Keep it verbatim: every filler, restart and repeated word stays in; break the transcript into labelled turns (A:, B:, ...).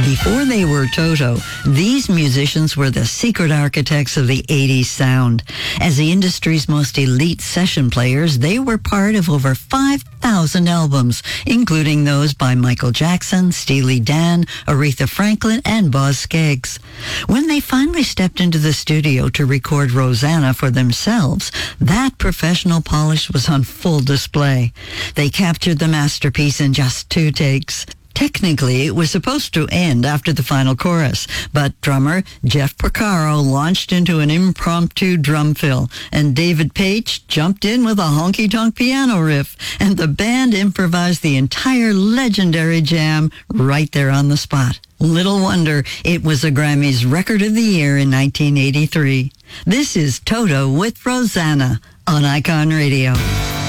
A: Before they were Toto, these musicians were the secret architects of the eighties sound. As the industry's most elite session players, they were part of over five thousand albums, including those by Michael Jackson, Steely Dan, Aretha Franklin, and Boz Scaggs. When they finally stepped into the studio to record Rosanna for themselves, that professional polish was on full display. They captured the masterpiece in just two takes. Technically, it was supposed to end after the final chorus, but drummer Jeff Porcaro launched into an impromptu drum fill, and David Paich jumped in with a honky-tonk piano riff, and the band improvised the entire legendary jam right there on the spot. Little wonder it was a Grammy's Record of the Year in nineteen eighty-three. This is Toto with Rosanna on Icon Radio.